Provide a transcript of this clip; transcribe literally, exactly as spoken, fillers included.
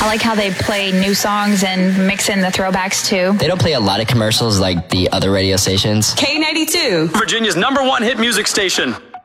I like how they play new songs and mix in the throwbacks too. They don't play a lot of commercials like the other radio stations. K ninety-two, Virginia's number one hit music station.